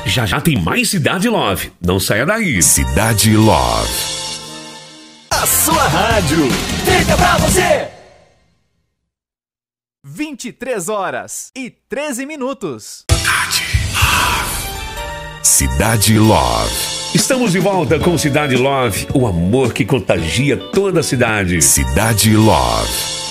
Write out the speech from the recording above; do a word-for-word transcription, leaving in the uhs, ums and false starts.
Já já tem mais Cidade Love. Não saia daí. Cidade Love. A sua rádio feita pra você. vinte e três horas e treze minutos. Cidade Love. Estamos de volta com Cidade Love, o amor que contagia toda a cidade. Cidade Love.